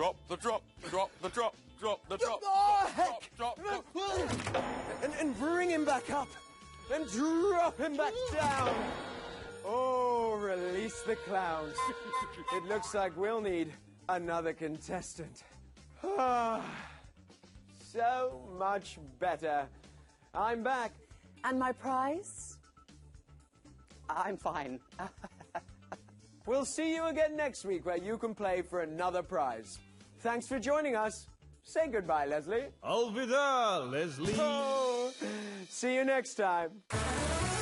Drop the drop, drop the drop, drop the drop. Oh, heck! Drop. And bring him back up. And drop him back down. Oh, release the clowns. It looks like we'll need another contestant. So much better. I'm back. And my prize? I'm fine. We'll see you again next week where you can play for another prize. Thanks for joining us. Say goodbye, Leslie. Alvida, Leslie. Oh, see you next time.